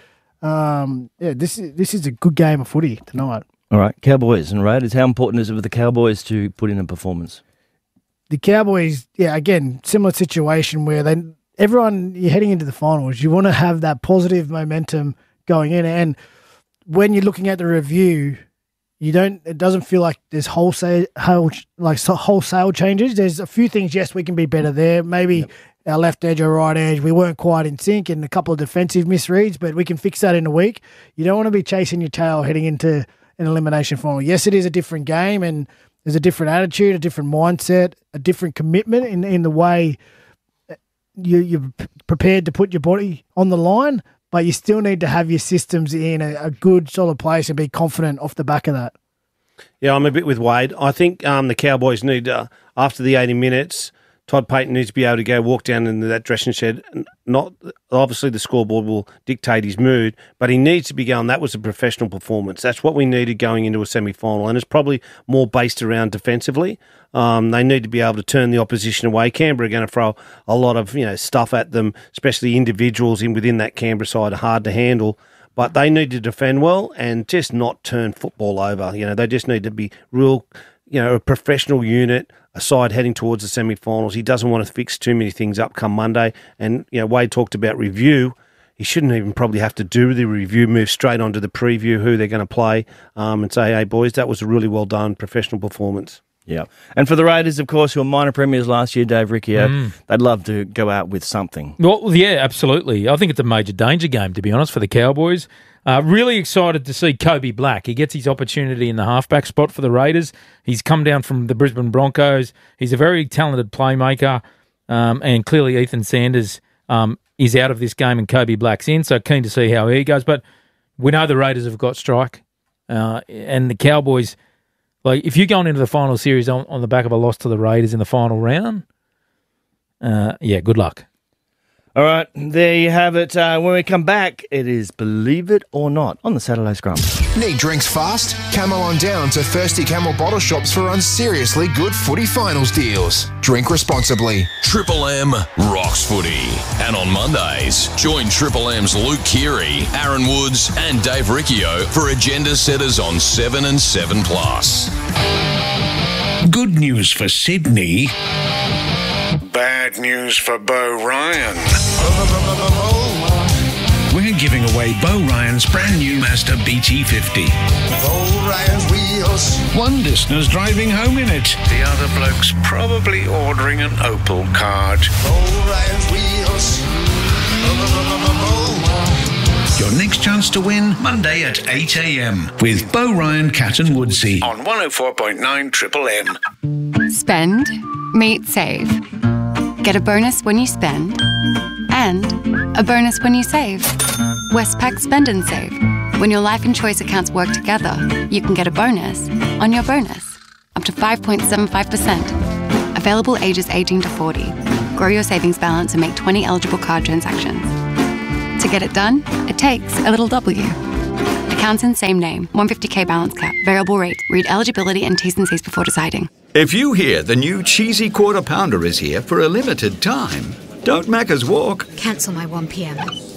um, yeah, this is this is a good game of footy tonight. All right, Cowboys and Raiders. How important is it for the Cowboys to put in a performance? The Cowboys, yeah, again, similar situation where they everyone you're heading into the finals, you want to have that positive momentum going in, and when you're looking at the review, you don't. It doesn't feel like there's wholesale, whole, like so- wholesale changes. There's a few things. Yes, we can be better there. Maybe yep. our left edge or right edge, we weren't quite in sync, and a couple of defensive misreads, but we can fix that in a week. You don't want to be chasing your tail heading into an elimination final. Yes, it is a different game, and there's a different attitude, a different mindset, a different commitment in in the way you you're prepared to put your body on the line. But you still need to have your systems in a, a good, solid place and be confident off the back of that. Yeah, I'm a bit with Wade. I think um, the Cowboys need, uh, after the eighty minutes, Todd Payton needs to be able to go walk down into that dressing shed. Not obviously the scoreboard will dictate his mood, but he needs to be going, that was a professional performance. That's what we needed going into a semi-final, and it's probably more based around defensively. Um, they need to be able to turn the opposition away. Canberra are going to throw a lot of you know stuff at them, especially individuals in within that Canberra side are hard to handle. But they need to defend well and just not turn football over. You know, they just need to be real, you know, a professional unit, a side heading towards the semi-finals. He doesn't want to fix too many things up come Monday. And, you know, Wade talked about review. He shouldn't even probably have to do the review, move straight onto the preview, who they're going to play, um, and say, hey, boys, that was a really well done professional performance. Yeah. And for the Raiders, of course, who were minor premiers last year, Dave Riccio, Mm. they'd love to go out with something. Well, yeah, absolutely. I think it's a major danger game, to be honest, for the Cowboys. Uh, really excited to see Kobe Black. He gets his opportunity in the halfback spot for the Raiders. He's come down from the Brisbane Broncos. He's a very talented playmaker, um, and clearly Ethan Sanders um, is out of this game and Kobe Black's in, so keen to see how he goes. But we know the Raiders have got strike, uh, and the Cowboys... Like, if you're going into the final series on, on the back of a loss to the Raiders in the final round, uh, yeah, good luck. All right, there you have it. Uh, when we come back, it is Believe It or Not on the Saturday Scrum. Need drinks fast? Camel on down to Thirsty Camel bottle shops for unseriously good footy finals deals. Drink responsibly. Triple M rocks footy. And on Mondays, join Triple M's Luke Keary, Aaron Woods and Dave Riccio for Agenda Setters on seven and seven plus. Good news for Sydney. bad news for Bo Ryan. We're giving away Bo Ryan's brand new Mazda B T fifty. Bo Ryan's wheels. One listener's driving home in it. The other bloke's probably ordering an Opel card. Bo Ryan's wheels. Your next chance to win, Monday at eight a.m. with Bo Ryan, Cat and Woodsy on one oh four point nine Triple M. Spend, meet, save. Get a bonus when you spend and a bonus when you save. Westpac Spend and Save. When your life and choice accounts work together, you can get a bonus on your bonus, up to five point seven five percent. Available ages eighteen to forty. Grow your savings balance and make twenty eligible card transactions. To get it done, it takes a little W. Accounts in same name, one hundred fifty k balance cap, variable rate. Read eligibility and T's and C's before deciding. If you hear the new cheesy quarter pounder is here for a limited time, don't Macca's walk, Cancel my one p.m.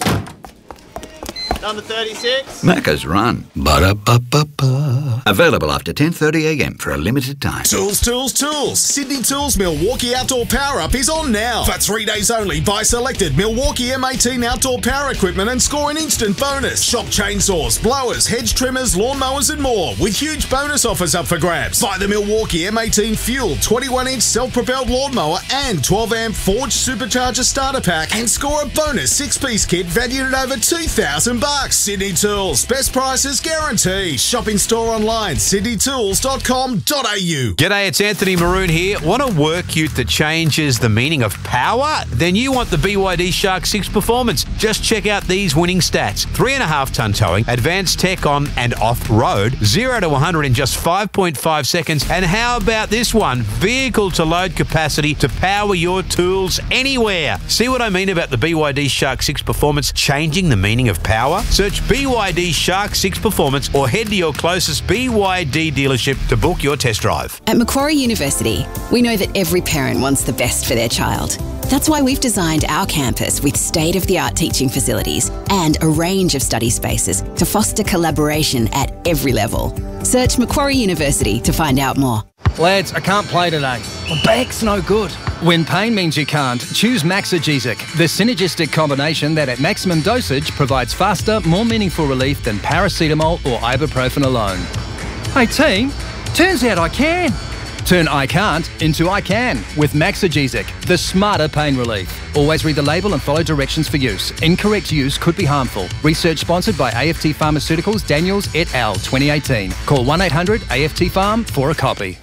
Number thirty-six. Macca's run. Ba-da-ba-ba-ba. Available after ten thirty a.m. for a limited time. Tools, tools, tools. Sydney Tools Milwaukee Outdoor Power Up is on now. For three days only, buy selected Milwaukee M eighteen outdoor power equipment and score an instant bonus. Shop chainsaws, blowers, hedge trimmers, lawnmowers and more with huge bonus offers up for grabs. Buy the Milwaukee M eighteen Fuel twenty-one inch self-propelled lawnmower and twelve amp Forge Supercharger starter pack and score a bonus six-piece kit valued at over two thousand bucks. Sydney Tools. Best prices guaranteed. Shop in store online, sydney tools dot com dot a u. G'day, it's Anthony Maroon here. Want a work ute that changes the meaning of power? Then you want the B Y D Shark six Performance. Just check out these winning stats. Three and a half ton towing, advanced tech on and off-road, zero to one hundred in just five point five seconds. And how about this one? Vehicle to load capacity to power your tools anywhere. See what I mean about the B Y D Shark six Performance changing the meaning of power? Search B Y D Shark six Performance or head to your closest B Y D dealership to book your test drive. At Macquarie University, we know that every parent wants the best for their child. That's why we've designed our campus with state-of-the-art teaching facilities and a range of study spaces to foster collaboration at every level. Search Macquarie University to find out more. Lads, I can't play today. My back's no good. When pain means you can't, choose Maxagesic, the synergistic combination that at maximum dosage provides faster, more meaningful relief than paracetamol or ibuprofen alone. Hey team, turns out I can. Turn I can't into I can with Maxagesic, the smarter pain relief. Always read the label and follow directions for use. Incorrect use could be harmful. Research sponsored by A F T Pharmaceuticals, Daniels et al. twenty eighteen. Call one eight hundred A F T Pharm for a copy.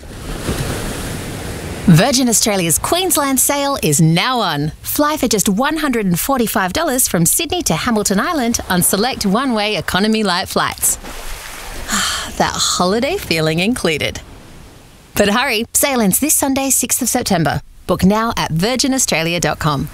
Virgin Australia's Queensland sale is now on. Fly for just one hundred forty-five dollars from Sydney to Hamilton Island on select one-way economy light flights. That holiday feeling included. But hurry, sale ends this Sunday, sixth of September. Book now at virgin australia dot com.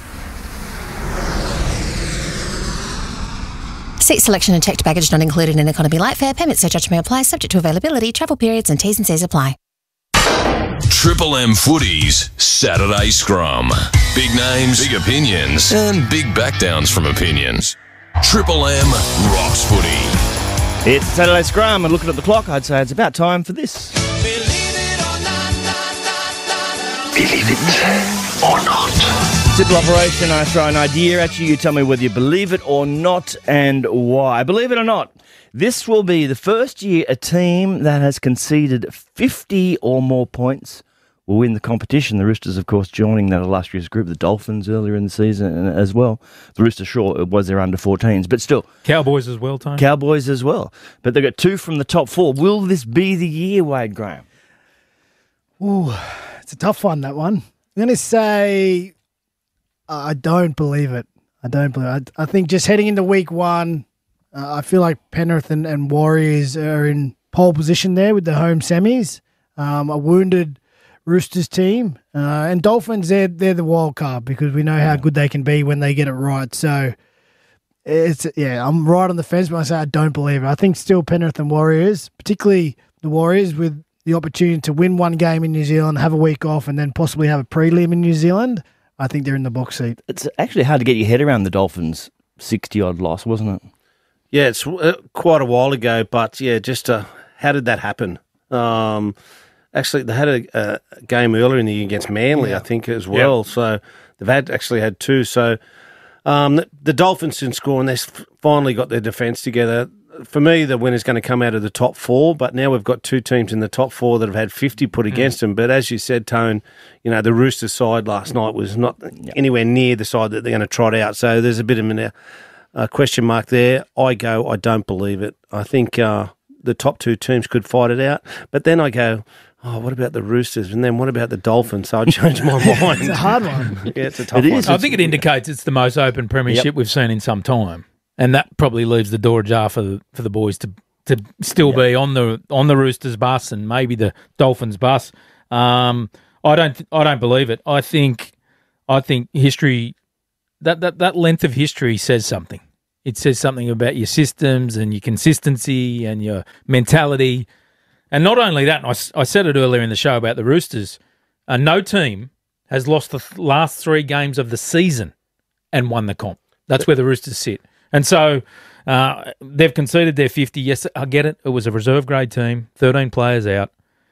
Seat selection and checked baggage not included in economy light fare. Payment surcharge may apply, subject to availability, travel periods and T's and C's apply. Triple M Footy's Saturday Scrum. Big names, big opinions, and big backdowns from opinions. Triple M rocks footy. It's Saturday Scrum, and looking at the clock, I'd say it's about time for this. Believe it or not. Simple operation. I throw an idea at you. You tell me whether you believe it or not and why. Believe it or not, this will be the first year a team that has conceded fifty or more points will win the competition. The Roosters, of course, joining that illustrious group. The Dolphins earlier in the season as well. The Roosters, sure, it was their under fourteens, but still. Cowboys as well, Tony. Cowboys as well. But they've got two from the top four. Will this be the year, Wade Graham? Ooh, it's a tough one, that one. I'm going to say uh, I don't believe it. I don't believe it. I, I think just heading into week one, uh, I feel like Penrith and, and Warriors are in pole position there with the home semis. Um, a wounded Roosters team. Uh, and Dolphins, they're, they're the wild card because we know how good they can be when they get it right. So, it's yeah, I'm right on the fence, but I say I don't believe it. I think still Penrith and Warriors, particularly the Warriors with the opportunity to win one game in New Zealand, have a week off, and then possibly have a prelim in New Zealand, I think they're in the box seat. It's actually hard to get your head around the Dolphins' sixty-odd loss, wasn't it? Yeah, it's uh, quite a while ago, but yeah, just uh, how did that happen? Um, actually, they had a, a game earlier in the year against Manly, yeah. I think, as well. Yeah. So They've had actually had two. So um, the, the Dolphins didn't score, and they've finally got their defence together. For me, the winner's going to come out of the top four, but now we've got two teams in the top four that have had fifty put against mm. them. But as you said, Tone, you know, the Roosters side last night was not anywhere near the side that they're going to trot out. So there's a bit of a uh, question mark there. I go, I don't believe it. I think uh, the top two teams could fight it out. But then I go, oh, what about the Roosters? And then what about the Dolphins? So I changed my mind. It's a hard one. Yeah, it's a tough it one. Is. I think it indicates it's the most open premiership yep. we've seen in some time. And that probably leaves the door ajar for the, for the boys to to still yep. be on the on the Roosters bus and maybe the Dolphins bus. Um, I don't th- I don't believe it. I think I think history that, that that length of history says something. It says something about your systems and your consistency and your mentality. And not only that, and I, I said it earlier in the show about the Roosters. Uh, no team has lost the th- last three games of the season and won the comp. That's where the Roosters sit. And so uh, they've conceded their fifty. Yes, I get it. It was a reserve grade team, thirteen players out,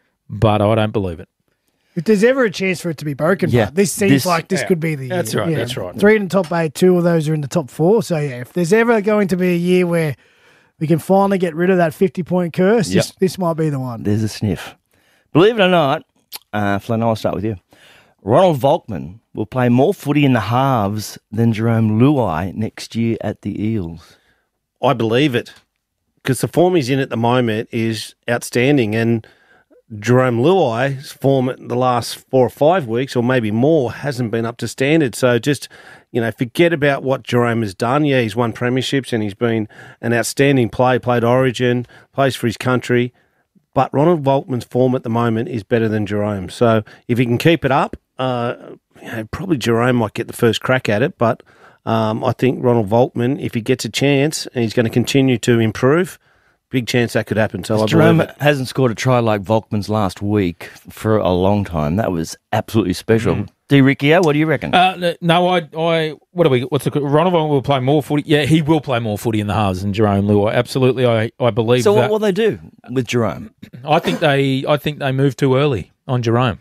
but I don't believe it. If there's ever a chance for it to be broken, yeah. but this seems this, like this yeah. could be the year. That's right, yeah. that's right. Three in the top eight, two of those are in the top four. So, yeah, if there's ever going to be a year where we can finally get rid of that fifty-point curse, Yep. this, this might be the one. There's a sniff. Believe it or not, uh, Flynn, I'll start with you. Ronald Volkman will play more footy in the halves than Jerome Luai next year at the Eels. I believe it, because the form he's in at the moment is outstanding, and Jerome Luai's form in the last four or five weeks, or maybe more, hasn't been up to standard. So just, you know, forget about what Jerome has done. Yeah, he's won premierships and he's been an outstanding player, played Origin, plays for his country. But Ronald Volkman's form at the moment is better than Jerome. So if he can keep it up, uh, you know, probably Jerome might get the first crack at it, but Um, I think Ronald Volkman, if he gets a chance and he's going to continue to improve, big chance that could happen. So I Jerome believe it. hasn't scored a try like Volkman's last week for a long time. That was absolutely special. Mm. D. Riccio, what do you reckon? Uh, no, I, I, what do we, what's the, Ronald Volkman will play more footy. Yeah, he will play more footy in the halves than Jerome Luai. Absolutely, I, I believe so that. So what will they do with Jerome? I think they, I think they moved too early on Jerome.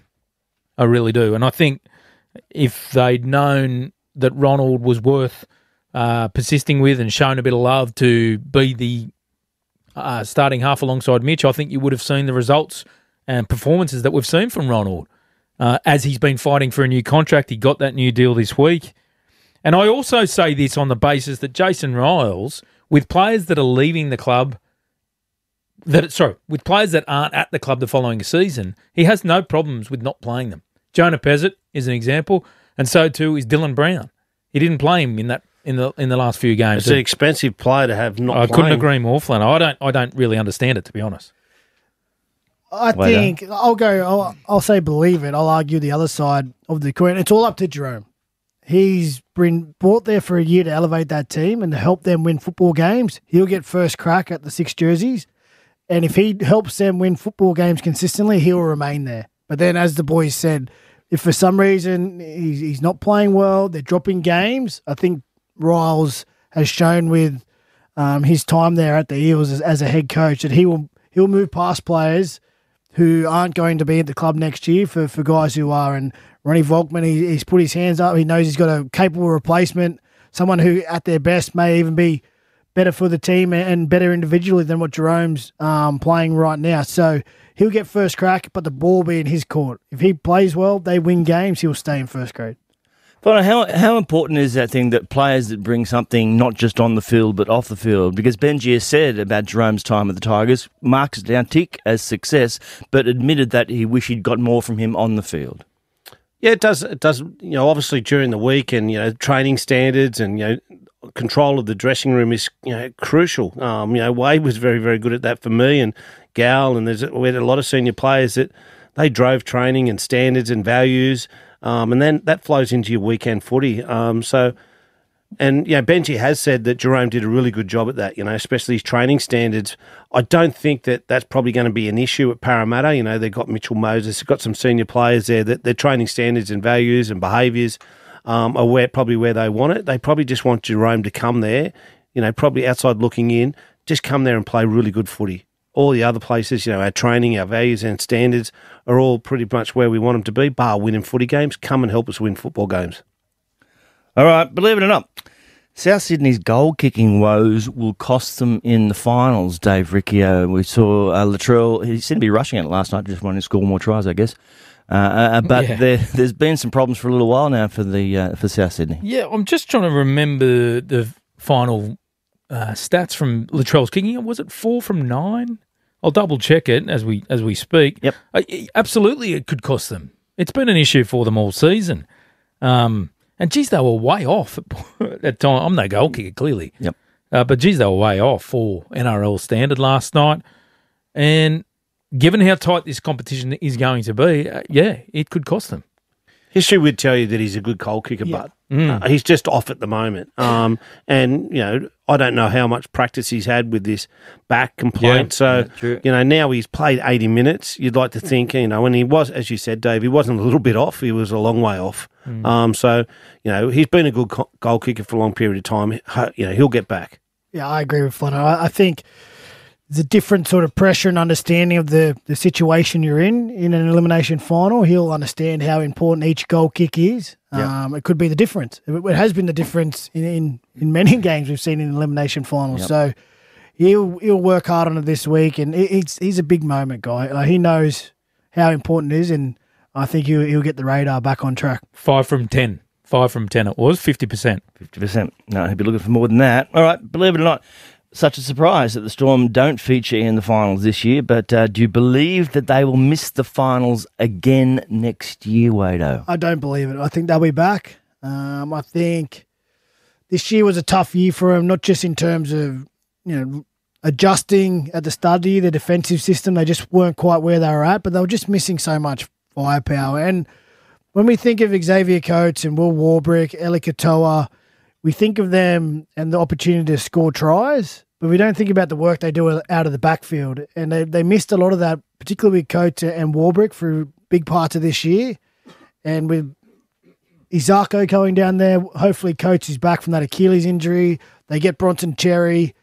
I really do. And I think if they'd known that Ronald was worth uh, persisting with and shown a bit of love to be the uh, starting half alongside Mitch, I think you would have seen the results and performances that we've seen from Ronald uh, as he's been fighting for a new contract. He got that new deal this week. And I also say this on the basis that Jason Riles, with players that are leaving the club, that sorry, with players that aren't at the club the following season, he has no problems with not playing them. Jonah Pezzett is an example. And so too is Dylan Brown. He didn't play him in that in the in the last few games. It's an expensive player to have not. I playing. couldn't agree more, Flan. I don't. I don't really understand it, to be honest. I Why think I'll go. I'll, I'll say believe it. I'll argue the other side of the coin. It's all up to Jerome. He's been brought there for a year to elevate that team and to help them win football games. He'll get first crack at the six jerseys, and if he helps them win football games consistently, he'll remain there. But then, as the boys said, if for some reason he's, he's not playing well, they're dropping games, I think Riles has shown with um, his time there at the Eels as, as a head coach that he will he'll move past players who aren't going to be at the club next year for, for guys who are. And Ronnie Volkman, he, he's put his hands up. He knows he's got a capable replacement, someone who at their best may even be better for the team and better individually than what Jerome's um, playing right now. So he'll get first crack, but the ball be in his court. If he plays well, they win games, he'll stay in first grade. But how how important is that thing that players that bring something not just on the field but off the field? Because Benji has said about Jerome's time at the Tigers, marks it down tick as success, but admitted that he wished he'd got more from him on the field. Yeah, it does. It does. You know, obviously during the week and you know training standards and you know control of the dressing room is you know crucial. Um, you know, Wade was very very good at that for me, and Gal, and there's we had a lot of senior players that they drove training and standards and values. Um, and then that flows into your weekend footy. Um, so, and, you know, Benji has said that Jerome did a really good job at that, you know, especially his training standards. I don't think that that's probably going to be an issue at Parramatta. You know, they've got Mitchell Moses, they've got some senior players there that their training standards and values and behaviours um, are where, probably where they want it. They probably just want Jerome to come there, you know, probably outside looking in, just come there and play really good footy. All the other places, you know, our training, our values and standards are all pretty much where we want them to be, bar winning footy games. Come and help us win football games. All right, believe it or not, South Sydney's goal-kicking woes will cost them in the finals, Dave Riccio. We saw uh, Latrell, he seemed to be rushing it last night, just wanting to score more tries, I guess. Uh, uh, but Yeah. there, there's been some problems for a little while now for the uh, for South Sydney. Yeah, I'm just trying to remember the final uh, stats from Latrell's kicking. Was it four from nine? I'll double check it as we as we speak. Yep, uh, absolutely, it could cost them. It's been an issue for them all season. Um, and geez, they were way off at that time. I'm no goal kicker, clearly. Yep. Uh, but geez, they were way off for N R L standard last night. And given how tight this competition is going to be, uh, yeah, it could cost them. History would tell you that he's a good goal kicker, Yeah. but Mm. uh, he's just off at the moment. Um, and, you know, I don't know how much practice he's had with this back complaint. Yeah, so, yeah, true. you know, now he's played eighty minutes. You'd like to think, you know, when he was, as you said, Dave, he wasn't a little bit off. He was a long way off. Mm. Um, so, you know, he's been a good co- goal kicker for a long period of time. Ho- You know, he'll get back. Yeah, I agree with Flano. I, I think there's a different sort of pressure and understanding of the, the situation you're in in an elimination final. He'll understand how important each goal kick is. Yeah. Um, it could be the difference. It, it has been the difference in, in, in many games we've seen in elimination finals. Yep. So he'll he'll work hard on it this week, and it, it's he's a big moment guy. Like, he knows how important it is, and I think he'll he'll get the radar back on track. Five from ten. Five from ten it was, fifty percent. fifty percent. No, he'll be looking for more than that. All right, believe it or not, such a surprise that the Storm don't feature in the finals this year, but uh, do you believe that they will miss the finals again next year, Wado? I don't believe it. I think they'll be back. Um, I think this year was a tough year for them, not just in terms of, you know, adjusting at the start of the year, the defensive system. They just weren't quite where they were at, but they were just missing so much firepower. And when we think of Xavier Coates and Will Warbrick, Eli Katoa, we think of them and the opportunity to score tries, but we don't think about the work they do out of the backfield. And they, they missed a lot of that, particularly with Coates and Warbrick for big parts of this year. And with Izako going down there, hopefully Coates is back from that Achilles injury. They get Bronson Cherry.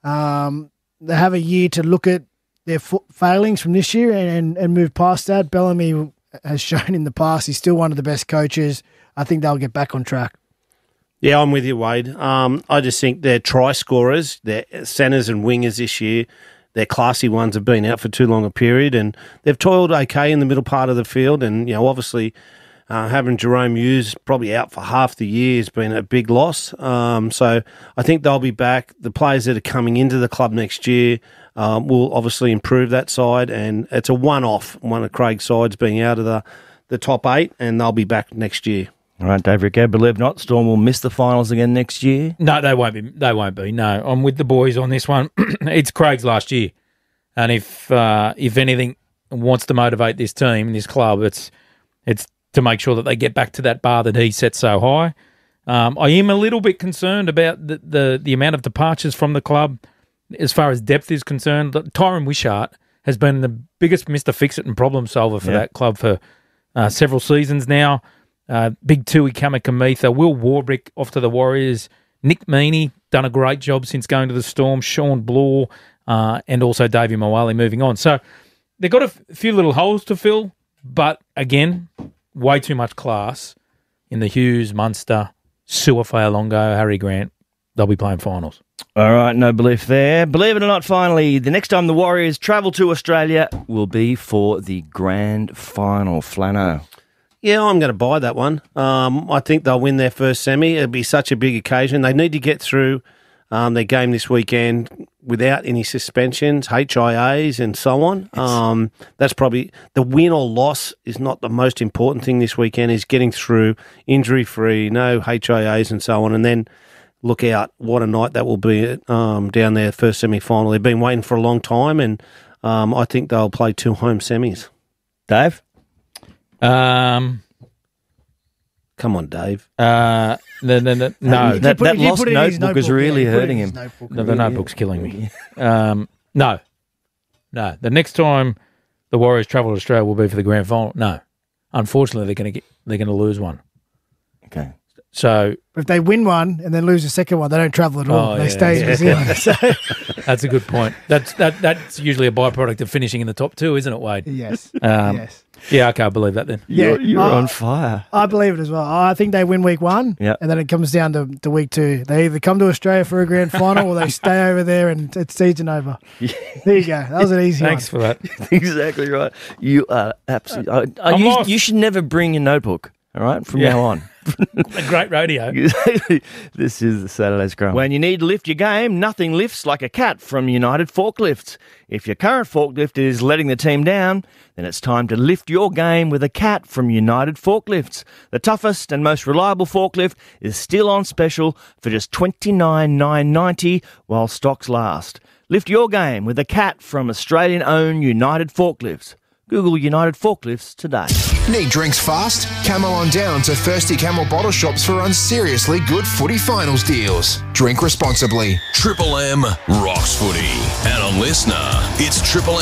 Um, they have a year to look at their fa- failings from this year and, and move past that. Bellamy has shown in the past he's still one of the best coaches. I think they'll get back on track. Yeah, I'm with you, Wade. Um, I just think they're try scorers, they're centres and wingers this year. Their classy ones have been out for too long a period, and they've toiled okay in the middle part of the field. And, you know, obviously uh, having Jerome Hughes probably out for half the year has been a big loss. Um, so I think they'll be back. The players that are coming into the club next year um, will obviously improve that side, and it's a one-off, one of Craig's sides being out of the, the top eight, and they'll be back next year. All right, Dave Riccio, believe not, Storm will miss the finals again next year? No, they won't be. They won't be. No, I'm with the boys on this one. It's Craig's last year, and if uh, if anything wants to motivate this team, this club, it's it's to make sure that they get back to that bar that he set so high. Um, I am a little bit concerned about the, the the amount of departures from the club as far as depth is concerned. Tyron Wishart has been the biggest Mister Fix-It and problem solver for Yeah. that club for uh, several seasons now. Uh, Big Tui Kamikamitha, Will Warbrick off to the Warriors, Nick Meaney done a great job since going to the Storm, Sean Bloor, uh, and also Davey Mawali moving on. So they've got a f- few little holes to fill, but again, way too much class in the Hughes, Munster, Suafai-Longo, Harry Grant. They'll be playing finals. All right, no belief there. Believe it or not, finally, the next time the Warriors travel to Australia will be for the grand final. Flano. Yeah, I'm going to buy that one. Um, I think they'll win their first semi. It'll be such a big occasion. They need to get through um, their game this weekend without any suspensions, H I As and so on. Um, that's probably the win or loss is not the most important thing this weekend, is getting through injury-free, no H I As and so on, and then look out what a night that will be um, down there, first semi-final. They've been waiting for a long time, and um, I think they'll play two home semis. Dave? Um, Come on, Dave. Uh, no, no, no, no. That, that he lost put it in his notebook is notebook, really yeah, he put it hurting in him. his notebook. No, the notebook's killing me. Um, no, no. The next time the Warriors travel to Australia will be for the grand final. No, unfortunately, they're going to get they're going to lose one. Okay. So if they win one and then lose the second one, they don't travel at all. Oh, they yeah. stay in New Zealand. So, that's a good point. That's that that's usually a byproduct of finishing in the top two, isn't it, Wade? yes. Um, yes. Yeah, okay, I believe that then. You're, you're I- on fire. I believe it as well. I think they win week one, Yep. and then it comes down to, to week two. They either come to Australia for a grand final or they stay over there and it's season over. There you go. That was an easy Thanks for one. that. Exactly right. You are absolutely. I, I, I'm you, lost. you should never bring your notebook. All right, from Yeah. now on. A great radio. This is the Saturday Scrum. When you need to lift your game, nothing lifts like a cat from United Forklifts. If your current forklift is letting the team down, then it's time to lift your game with a cat from United Forklifts. The toughest and most reliable forklift is still on special for just twenty-nine thousand nine hundred ninety dollars while stocks last. Lift your game with a cat from Australian-owned United Forklifts. Google United Forklifts today. Need drinks fast? Come on down to Thirsty Camel Bottle Shops for unseriously good footy finals deals. Drink responsibly. Triple M rocks footy. And on Listener, it's Triple M.